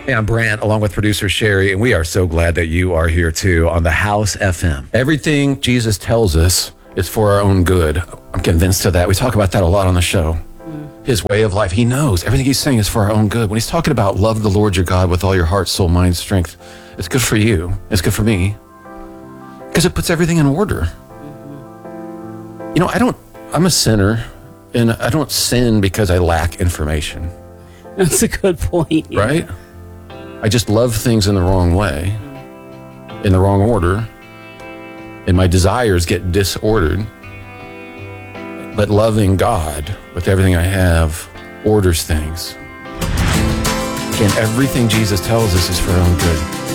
Hey, I'm Brant, along with producer Sherry, and we are so glad that you are here too on the House FM. Everything Jesus tells us is for our own good. I'm convinced of that. We talk about that a lot on the show. His way of life. He knows everything he's saying is for our own good. When he's talking about love the Lord your God with all your heart, soul, mind, strength, it's good for you. It's good for me. Because it puts everything in order. You know, I'm a sinner, and I don't sin because I lack information. That's a good point. Yeah. Right? I just love things in the wrong way, in the wrong order, and my desires get disordered. But loving God with everything I have orders things. And everything Jesus tells us is for our own good.